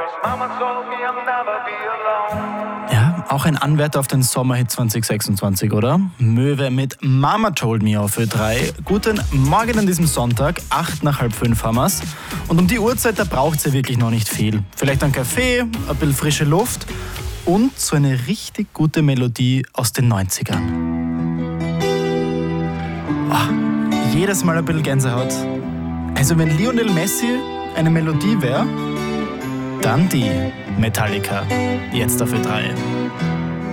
Ja, auch ein Anwärter auf den Sommerhit 2026, oder? Möwe mit Mama Told Me auf Ö3. Guten Morgen an diesem Sonntag, 5:08 haben wir's. Und um die Uhrzeit, da braucht's ja wirklich noch nicht viel. Vielleicht ein Kaffee, ein bisschen frische Luft und so eine richtig gute Melodie aus den 90ern. Jedes Mal ein bisschen Gänsehaut. Also wenn Lionel Messi eine Melodie wäre, dann die Metallica. Jetzt auf Ö3.